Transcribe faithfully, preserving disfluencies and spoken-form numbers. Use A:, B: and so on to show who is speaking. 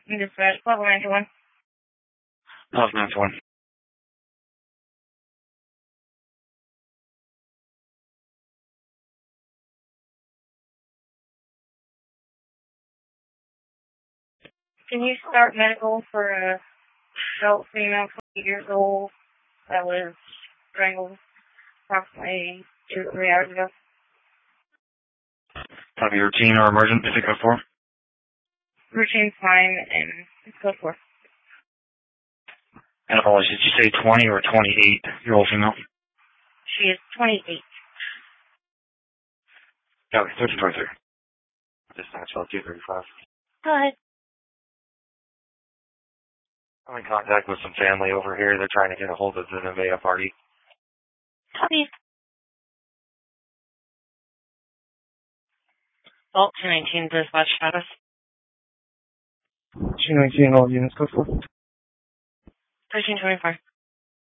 A: Dispatch, level ninety-one.
B: Level ninety-one.
A: Can you start medical for a adult female, twenty years old, that was strangled approximately two or three hours ago?
B: Have you routine or emergency code four?
A: Routine's fine, and code four.
B: And apologies, did you say twenty or twenty-eight year old female?
A: She is twenty-eight.
B: Okay, thirteen twenty-three. Dispatch, L two thirty-five.
A: Go ahead.
B: I'm in contact with some family over here. They're trying to get a hold of the Nevada party.
A: Copy. Vault two nineteen, dispatch status.
B: two nineteen, all units, code four.
A: thirteen twenty-five.